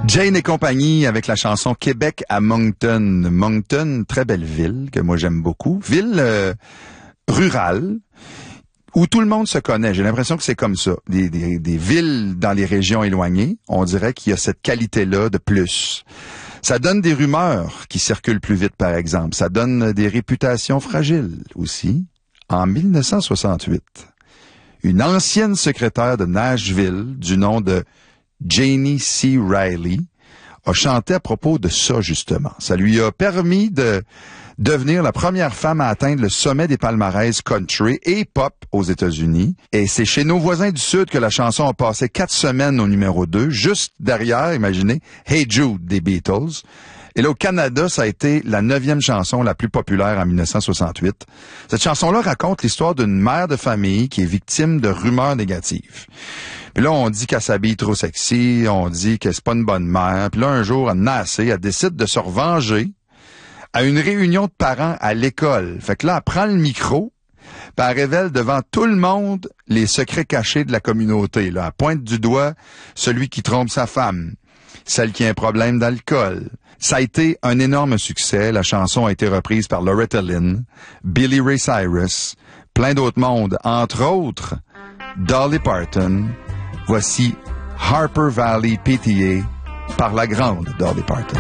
Jane et compagnie avec la chanson Québec à Moncton. Moncton, très belle ville que moi j'aime beaucoup. Ville rurale où tout le monde se connaît. J'ai l'impression que c'est comme ça. Des villes dans les régions éloignées, on dirait qu'il y a cette qualité-là de plus. Ça donne des rumeurs qui circulent plus vite, par exemple. Ça donne des réputations fragiles aussi. En 1968, une ancienne secrétaire de Nashville du nom de Janie C. Riley a chanté à propos de ça, justement. Ça lui a permis de devenir la première femme à atteindre le sommet des palmarès country et pop aux États-Unis. Et c'est chez nos voisins du Sud que la chanson a passé 4 semaines au numéro 2, juste derrière, imaginez, Hey Jude des Beatles. Et là, au Canada, ça a été la 9e chanson la plus populaire en 1968. Cette chanson-là raconte l'histoire d'une mère de famille qui est victime de rumeurs négatives. Puis là, on dit qu'elle s'habille trop sexy, on dit que c'est pas une bonne mère. Puis là, un jour, elle en a assez, elle décide de se revenger à une réunion de parents à l'école. Fait que là, elle prend le micro, puis elle révèle devant tout le monde les secrets cachés de la communauté. Là, elle pointe du doigt celui qui trompe sa femme, celle qui a un problème d'alcool. Ça a été un énorme succès. La chanson a été reprise par Loretta Lynn, Billy Ray Cyrus, plein d'autres mondes, entre autres Dolly Parton. Voici Harper Valley PTA par la grande Dolly Parton.